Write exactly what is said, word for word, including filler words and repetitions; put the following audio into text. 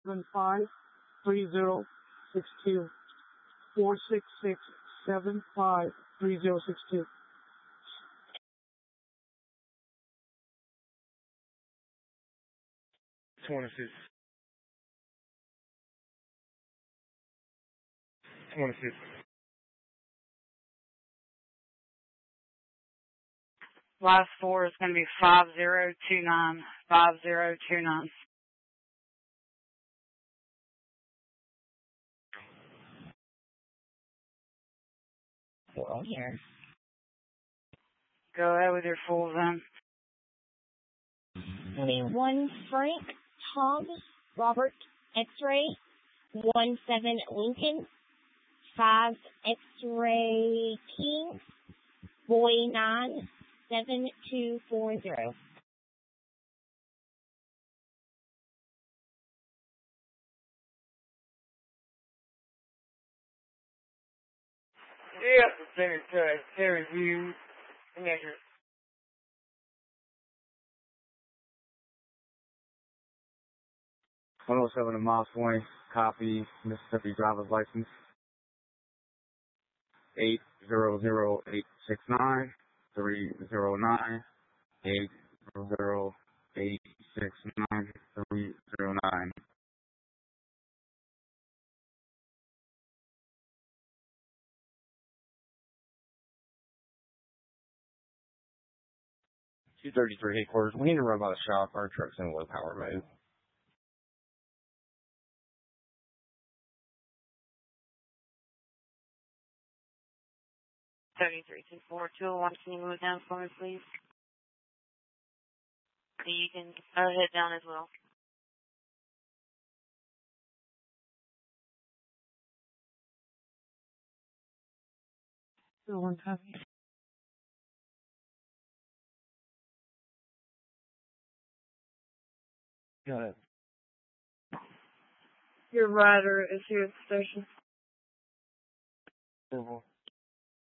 seven five three zero six two. four six six seven five three zero six two. twenty-six. twenty-six. Last four is going to be five zero two nine. five zero two nine. Well, here. Go ahead with your full then. twenty-one Frank, Tom, Robert, X-Ray, one seven Lincoln, five X-Ray King, Boy nine, seven two four zero. Yeah, send it to Terry View. Measure. one oh seven to Miles Point, copy Mississippi driver's license. eight zero zero eight six nine three zero nine. eight zero zero eight six nine three zero nine. two thirty-three headquarters. We need to run by the shop. Our truck's in low power mode. seventy-three two four two oh one, can you move down for me, please? So you can uh, head down as well. Still one copy. Got it. Your rider is here at the station. Approval.